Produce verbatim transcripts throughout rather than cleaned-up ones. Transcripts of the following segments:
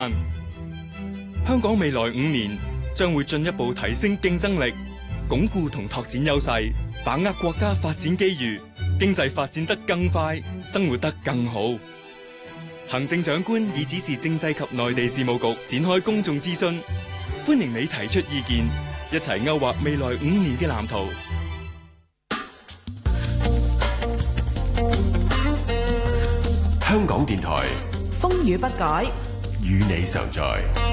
香港未來五年將會進一步提升競爭力，鞏固同拓展優勢，把握國家發展機遇，經濟發展得更快，生活得更好。行政長官已指示政制及內地事務局展開公眾諮詢，歡迎你提出意見，一齊勾畫未來五年嘅藍圖。 香港電台風雨不改， 與你常在。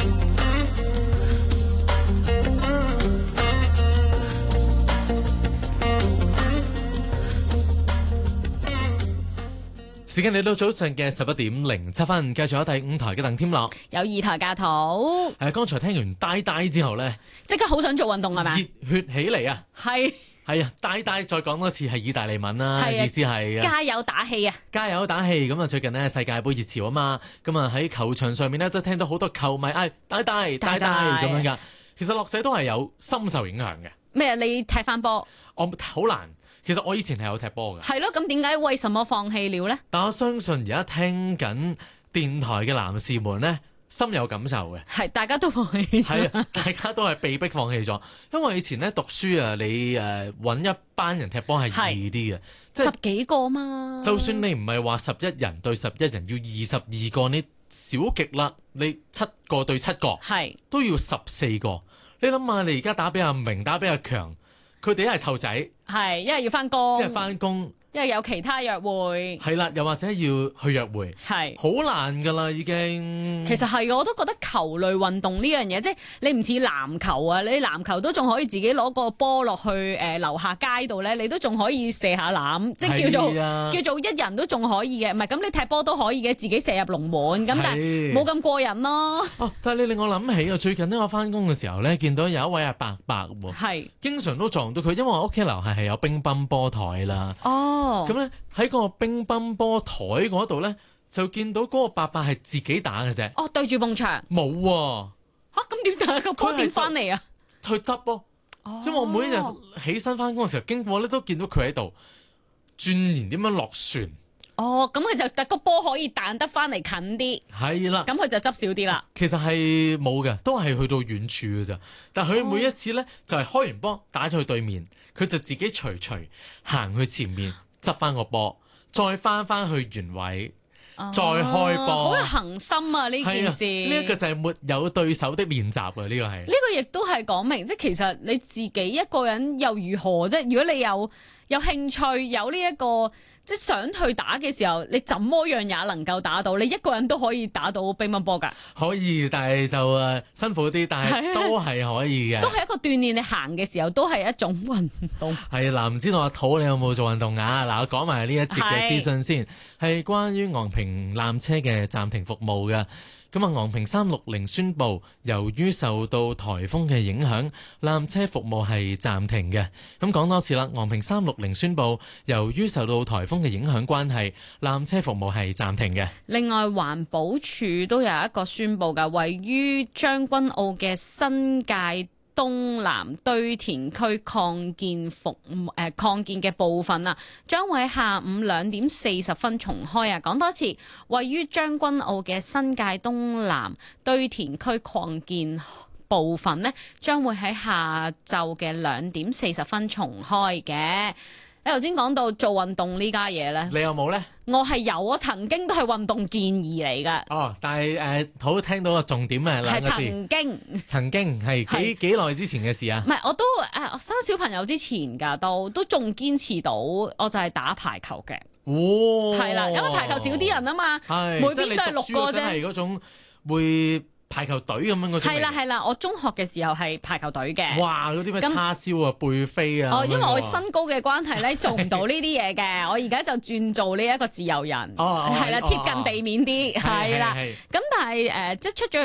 時間嚟到早上嘅十一點零七分，繼續有第五台嘅鄧添樂， 有二台架圖。 誒，剛才聽完呆呆之後咧， 即刻好想做運動係咪？ 熱血起嚟啊！ 係係啊，呆呆再講多次係意大利文啦，意思係加油打氣啊！ 加油打氣！咁啊，最近呢世界盃熱潮啊嘛，咁啊喺球場上面咧都聽到好多球迷嗌呆呆呆呆咁樣噶。其實樂仔都係有深受影響嘅。咩？ 你踢翻波？ 我好難。其實我以前係有踢波嘅， 係咯，咁點解為什麼放棄了呢？ 但我相信而家聽緊電台嘅男士們呢，深有感受嘅， 係大家都放棄咗， 係啊，大家都係被逼放棄咗。因為以前咧讀書啊，你誒揾、呃、一班人踢波係易啲嘅，即係十幾個嘛。 就算你唔係話十一人對十一人，要二十二個，你少極啦，你七個對七個，係都要十四個。你諗下，你而家打俾阿明，打俾阿強。佢哋一係湊仔， 係一係要翻工， 一係翻工， 一係有其他約會， 係啦，又或者要去約會，係好難噶啦，已經。 其實係，我都覺得球類運動呢樣嘢，即係你唔似籃球啊，你籃球都仲可以自己攞個波落去誒樓下街度咧，你都仲可以射下籃，即係叫做、啊、叫做一人都仲可以嘅，唔係咁你踢波都可以嘅，自己射入龍門，咁但係冇咁過癮咯。 哦，但係你令我諗起啊，最近呢，我翻工嘅時候咧，見到有一位阿伯伯喎，係經常都撞到佢，因為我屋企樓下係有乒乓波台啦。哦，咁咧喺個乒乓波台嗰度咧，就見到嗰個伯伯係自己打嘅啫。哦，對住埲牆。冇喎。嚇，咁點打個波點翻嚟啊？去執咯。哦。因為我每一日起身翻工嘅時候經過咧，都見到佢喺度鑽研點樣落船。哦，咁佢就得個波可以彈得翻嚟近啲。係啦。咁佢就執少啲啦。其實係冇嘅，都係去到遠處嘅咋。但係佢每一次咧，就係開完波打咗去對面，佢就自己隨隨行去前面執翻個波，再翻翻去原位，啊、再開波。好有恒心啊！呢件事呢一、啊這個就係沒有對手的練習啊！呢、這個係呢個亦都係講明，即係其實你自己一個人又如何啫？如果你有有興趣，有呢、這、一個。即係想去打嘅時候，你怎麼樣也能夠打到，你一個人都可以打到乒乓波㗎。可以，但係就誒辛苦啲，但係都係可以嘅。都係一個鍛鍊，你行嘅時候都係一種運動。係嗱，唔知道阿土你有冇做運動啊？嗱，我講埋呢一節嘅資訊先，係關於昂坪纜車嘅暫停服務嘅。咁啊，昂坪三六零宣布，由於受到颱風嘅影響，纜車服務係暫停嘅。咁講多次啦，昂坪三六零宣布，由於受到颱風嘅影響關係，纜車服務係暫停嘅。另外，環保署都有一個宣布㗎，位於將軍澳嘅新界東南堆填區擴建服誒、呃、擴建嘅部分啊，將會喺下午兩點四十分重開啊！講多次，位於將軍澳嘅新界東南堆填區擴建部分呢，將會喺下晝嘅兩點四十分重開嘅。你頭先講到做運動呢家嘢咧，你有冇咧？我係有，我曾經都係運動建議嚟噶。哦，但係誒、呃，好聽到個重點啊，兩個字。係曾經，曾經係幾幾耐之前嘅事啊？唔係，我都誒，我生小朋友之前噶，都都仲堅持到，我就係打排球嘅。哦，係啦，因為排球少啲人啊嘛，每邊都係六個啫。係嗰種會。排球隊咁樣嗰種，係啦係啦，我中學嘅時候係排球隊嘅。哇，嗰啲咩叉燒啊、背飛啊。哦，因為我身高嘅關係咧，做唔到呢啲嘢嘅。我而家就轉做呢一個自由人。哦，係啦，貼近地面啲，係啦。咁但係誒，即係出咗。